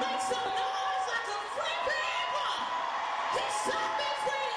Make some noise like a free people. He's set me free.